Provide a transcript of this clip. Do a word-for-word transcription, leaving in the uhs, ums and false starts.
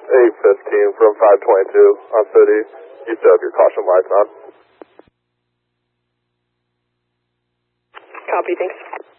eight fifteen from five twenty-two on city. You still have your caution lights on. Copy, thanks.